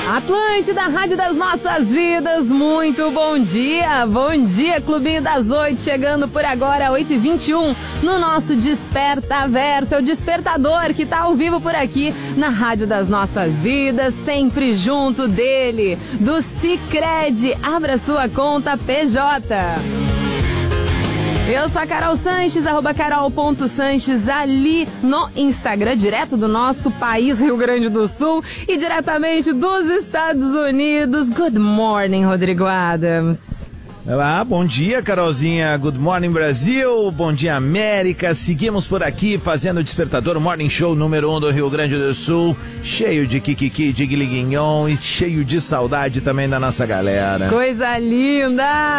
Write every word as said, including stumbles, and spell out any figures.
Atlântida, Rádio das Nossas Vidas, muito bom dia, bom dia, Clubinho das Oito, chegando por agora, oito e vinte e um, no nosso Desperta Verso, é o despertador que tá ao vivo por aqui, na Rádio das Nossas Vidas, sempre junto dele, do Sicredi, abra sua conta P J. Eu sou a Carol Sanches, arroba carol.sanches, ali no Instagram, direto do nosso país, Rio Grande do Sul, e diretamente dos Estados Unidos. Good morning, Rodrigo Adams. Olá, bom dia, Carolzinha. Good morning, Brasil. Bom dia, América. Seguimos por aqui fazendo o Despertador Morning Show número um do Rio Grande do Sul, cheio de kikiki, de guiliguinhon e cheio de saudade também da nossa galera. Coisa linda!